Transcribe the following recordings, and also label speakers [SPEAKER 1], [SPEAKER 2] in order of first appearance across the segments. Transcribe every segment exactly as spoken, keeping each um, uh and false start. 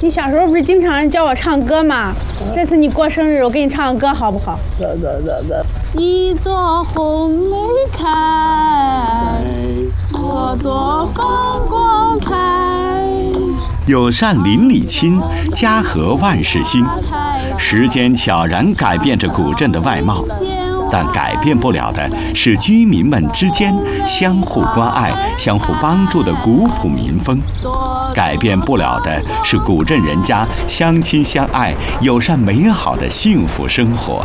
[SPEAKER 1] 你小时候不是经常教我唱歌吗？这次你过生日，我给你唱个歌好不好？
[SPEAKER 2] 得得得得。
[SPEAKER 1] 一朵红梅开，朵朵放光彩。
[SPEAKER 3] 友善邻里亲，家和万事兴。时间悄然改变着古镇的外貌，但改变不了的是居民们之间相互关爱、相互帮助的古朴民风。改变不了的是古镇人家相亲相爱、友善美好的幸福生活。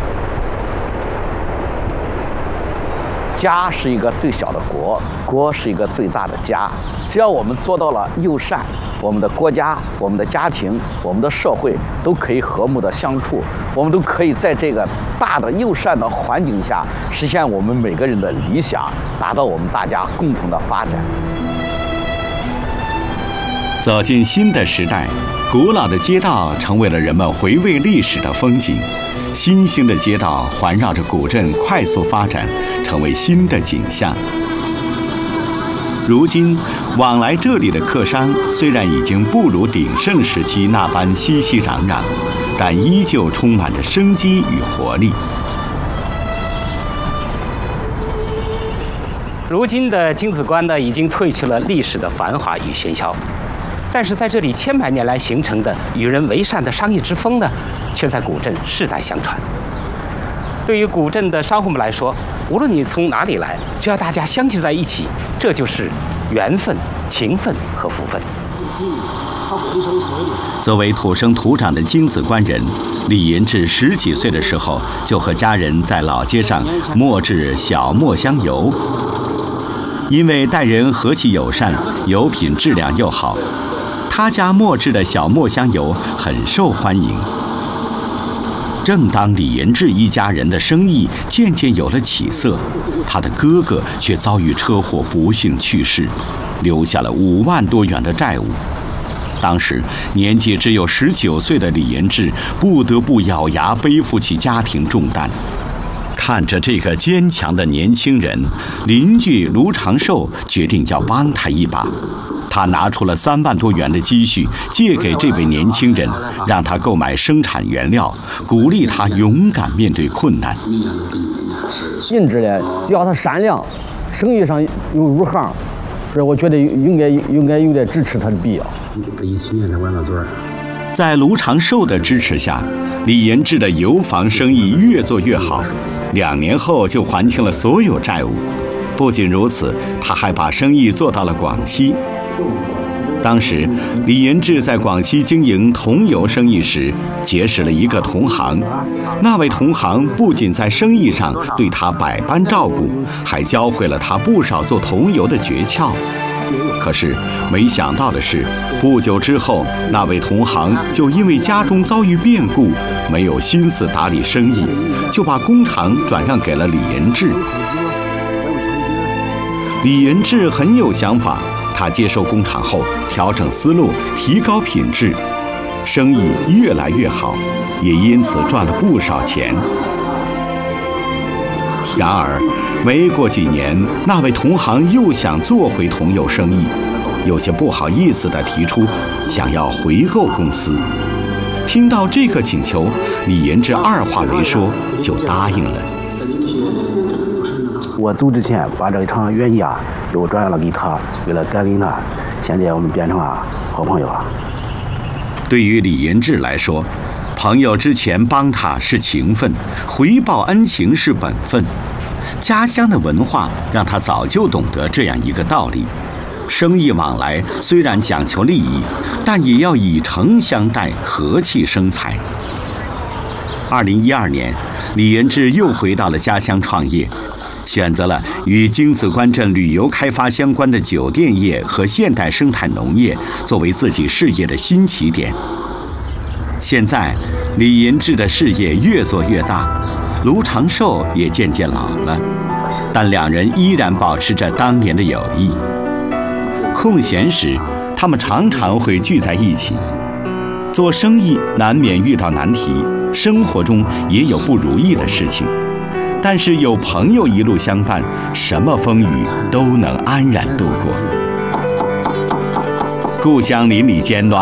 [SPEAKER 2] 家是一个最小的国，国是一个最大的家。只要我们做到了友善，我们的国家、我们的家庭、我们的社会都可以和睦的相处，我们都可以在这个大的友善的环境下实现我们每个人的理想，达到我们大家共同的发展。
[SPEAKER 3] 走进新的时代，古老的街道成为了人们回味历史的风景，新兴的街道环绕着古镇快速发展，成为新的景象。如今往来这里的客商虽然已经不如鼎盛时期那般熙熙攘攘，但依旧充满着生机与活力。
[SPEAKER 4] 如今的京子关呢，已经褪去了历史的繁华与喧嚣，但是在这里千百年来形成的与人为善的商业之风呢，却在古镇世代相传。对于古镇的商户们来说，无论你从哪里来，只要大家相聚在一起，这就是缘分、情分和福分。
[SPEAKER 3] 作为土生土长的京子关人，李银志十几岁的时候就和家人在老街上磨制小磨香油。因为待人和气友善，油品质量又好，他家磨制的小磨香油很受欢迎。正当李银志一家人的生意渐渐有了起色，他的哥哥却遭遇车祸不幸去世，留下了五万多元的债务。当时年纪只有十九岁的李银志不得不咬牙背负起家庭重担。看着这个坚强的年轻人，邻居卢长寿决定要帮他一把。他拿出了三万多元的积蓄，借给这位年轻人，让他购买生产原料，鼓励他勇敢面对困难。
[SPEAKER 5] 银志呢，只要他善良，生意上又入行，是我觉得应该应该有点支持他的必要。
[SPEAKER 6] 一七年才完了嘴儿。
[SPEAKER 3] 在卢长寿的支持下，李银志的油坊生意越做越好，两年后就还清了所有债务。不仅如此，他还把生意做到了广西。当时，李银志在广西经营桐油生意时，结识了一个同行。那位同行不仅在生意上对他百般照顾，还教会了他不少做桐油的诀窍。可是，没想到的是，不久之后，那位同行就因为家中遭遇变故，没有心思打理生意，就把工厂转让给了李银志。李银志很有想法，他接手工厂后，调整思路，提高品质，生意越来越好，也因此赚了不少钱。然而，没过几年，那位同行又想做回桐油生意，有些不好意思地提出想要回购公司。听到这个请求，李银志二话没说就答应了。
[SPEAKER 6] 我走之前把这一场原价又转让了给他，为了感恩他，现在我们变成了好朋友了。
[SPEAKER 3] 对于李银志来说，朋友之前帮他是情分，回报恩情是本分。家乡的文化让他早就懂得这样一个道理：生意往来虽然讲求利益，但也要以诚相待，和气生财。二零一二年，李银志又回到了家乡创业，选择了与京子关镇旅游开发相关的酒店业和现代生态农业作为自己事业的新起点。现在，李银志的事业越做越大，卢长寿也渐渐老了，但两人依然保持着当年的友谊。空闲时，他们常常会聚在一起。做生意难免遇到难题，生活中也有不如意的事情，但是有朋友一路相伴，什么风雨都能安然度过。故乡邻里间暖